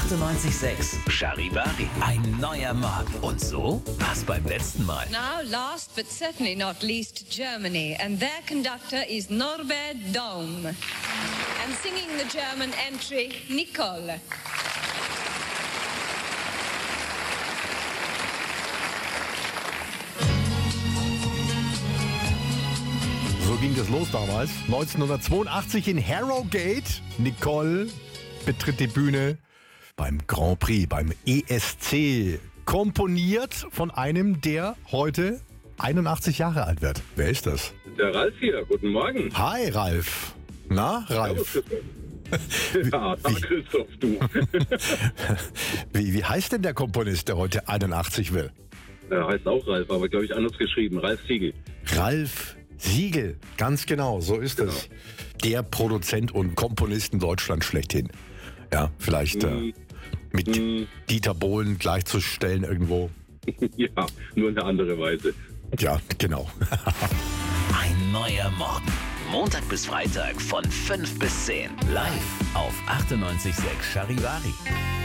98.6 Charivari. Ein neuer Morgen. Und so war's beim letzten Mal. Now, last but certainly not least, Germany. And their conductor is Norbert Daum. And singing the German entry, Nicole. So ging das los damals. 1982 in Harrogate. Nicole betritt die Bühne beim Grand Prix, beim ESC. Komponiert von einem, der heute 81 Jahre alt wird. Wer ist das? Der Ralf hier, guten Morgen. Hi, Ralf. Na, Ralf? Ja, Christoph, du. Wie heißt denn der Komponist, der heute 81 will? Er heißt auch Ralf, aber glaube ich anders geschrieben. Ralf Siegel. Ralf Siegel, ganz genau, so ist es. Der Produzent und Komponist in Deutschland schlechthin. Ja, vielleicht mit Dieter Bohlen gleichzustellen irgendwo. Ja, nur eine andere Weise. Ja, genau. Ein neuer Morgen. Montag bis Freitag von 5 bis 10. Live auf 98.6 Charivari.